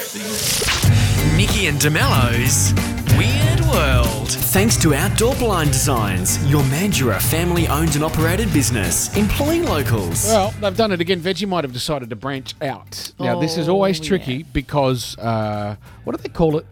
Nikki and DeMello's Weird World. Thanks to Outdoor Blind Designs, your Mandurah family-owned and operated business, employing locals. Well, they've done it again. Vegemite have decided to branch out. Now, this is always tricky because, what do they call it?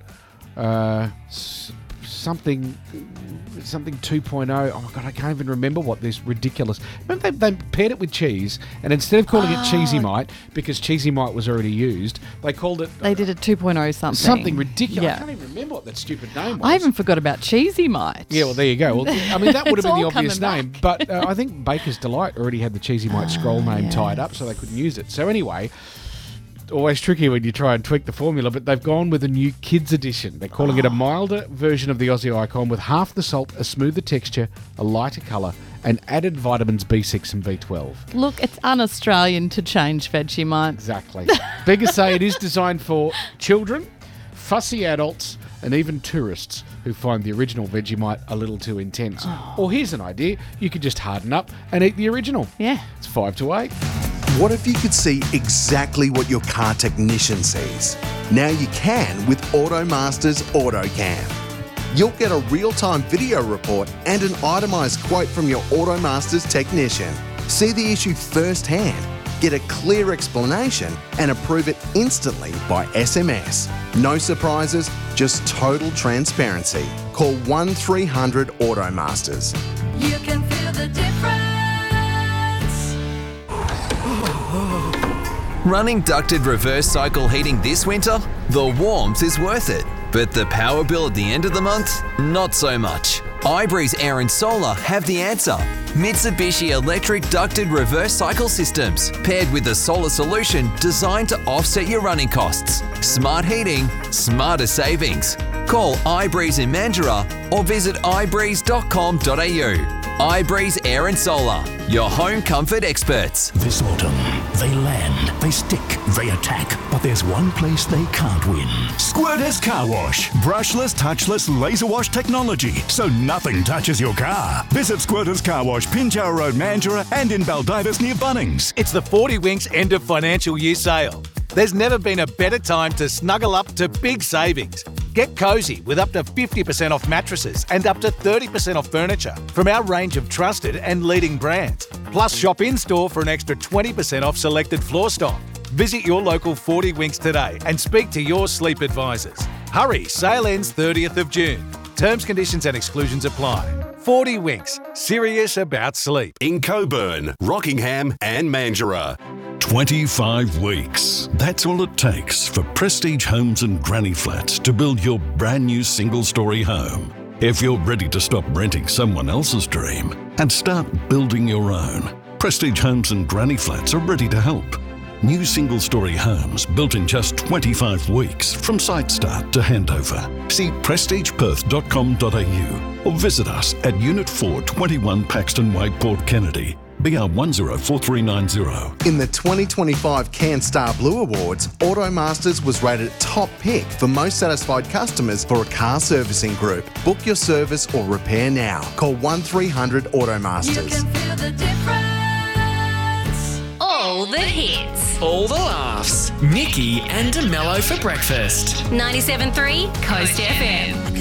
Something 2.0. Oh, my God, I can't even remember what this ridiculous... Remember they paired it with cheese, and instead of calling it Cheesy Mite, because Cheesy Mite was already used, they called it... They did a 2.0 something. Something ridiculous. Yeah. I can't even remember what that stupid name was. I even forgot about Cheesy Mite. Yeah, well, there you go. Well, I mean, that would have been the all obvious coming name. But I think Baker's Delight already had the Cheesy Mite scroll name tied up, so they couldn't use it. So anyway... Always tricky when you try and tweak the formula, but they've gone with a new kids edition. They're calling it a milder version of the Aussie icon with half the salt, a smoother texture, a lighter colour, and added vitamins B6 and B12. Look, it's un-Australian to change Vegemite. Exactly. Beggars say it is designed for children, fussy adults, and even tourists who find the original Vegemite a little too intense. Or here's an idea, you could just harden up and eat the original. Yeah. It's 5 to 8. What if you could see exactly what your car technician sees? Now you can with AutoMaster's AutoCam. You'll get a real-time video report and an itemised quote from your AutoMaster's technician. See the issue firsthand, get a clear explanation and approve it instantly by SMS. No surprises, just total transparency. Call 1300 AutoMasters. You can feel the difference. Running ducted reverse cycle heating this winter? The warmth is worth it. But the power bill at the end of the month? Not so much. iBreeze Air and Solar have the answer. Mitsubishi electric ducted reverse cycle systems, paired with a solar solution designed to offset your running costs. Smart heating, smarter savings. Call iBreeze in Mandurah or visit ibreeze.com.au. iBreeze Air and Solar, your home comfort experts. This autumn, they land, they stick, they attack, but there's one place they can't win. Squirters Car Wash. Brushless, touchless, laser wash technology, so nothing touches your car. Visit Squirters Car Wash, Pinjarra Road, Mandurah, and in Baldivis near Bunnings. It's the 40 Winks end of financial year sale. There's never been a better time to snuggle up to big savings. Get cosy with up to 50% off mattresses and up to 30% off furniture from our range of trusted and leading brands. Plus, shop in-store for an extra 20% off selected floor stock. Visit your local 40 Winks today and speak to your sleep advisors. Hurry, sale ends 30th of June. Terms, conditions and exclusions apply. 40 Winks, serious about sleep. In Coburn, Rockingham and Mandurah. 25 weeks. That's all it takes for Prestige Homes and Granny Flats to build your brand new single-storey home. If you're ready to stop renting someone else's dream and start building your own, Prestige Homes and Granny Flats are ready to help. New single-storey homes built in just 25 weeks from site start to handover. See prestigeperth.com.au or visit us at Unit 4, 21 Paxton Way, Port Kennedy. BR 104390. In the 2025 CanStar Blue Awards, AutoMasters was rated top pick for most satisfied customers for a car servicing group. Book your service or repair now. Call 1300 AutoMasters. You can feel the difference. All the hits. All the laughs. Nikki and DeMello for breakfast. 97.3 Coast FM.